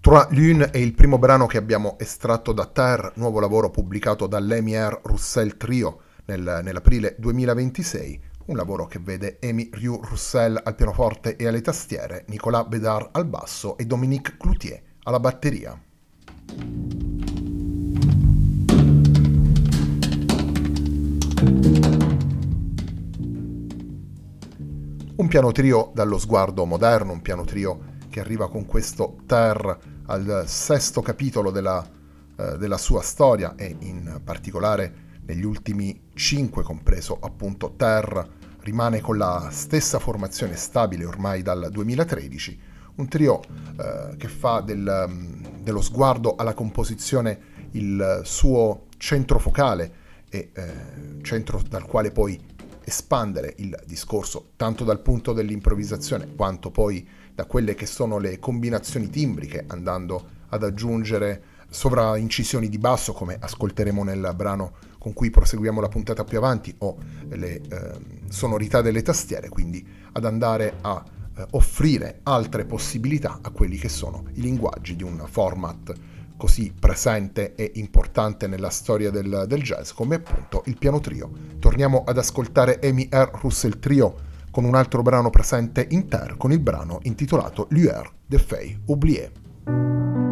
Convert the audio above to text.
Trois Lunes è il primo brano che abbiamo estratto da Terre, nuovo lavoro pubblicato dall'Amy Roussel Trio nell'aprile 2026, un lavoro che vede Amy Roussel al pianoforte e alle tastiere, Nicolas Bedard al basso e Dominique Cloutier alla batteria. Un piano trio dallo sguardo moderno, un piano trio che arriva con questo Terre al sesto capitolo della sua storia e in particolare negli ultimi 5, compreso appunto Terre, rimane con la stessa formazione stabile ormai dal 2013, un trio che fa dello sguardo alla composizione il suo centro focale e centro dal quale poi espandere il discorso tanto dal punto dell'improvvisazione quanto poi da quelle che sono le combinazioni timbriche, andando ad aggiungere sovraincisioni di basso come ascolteremo nel brano con cui proseguiamo la puntata più avanti, o le sonorità delle tastiere, quindi ad andare a offrire altre possibilità a quelli che sono i linguaggi di un format così presente e importante nella storia del jazz come appunto il piano trio. Torniamo ad ascoltare Amy Roussel Trio con un altro brano presente in Terre, con il brano intitolato Lueur de Feuilles Oubliées.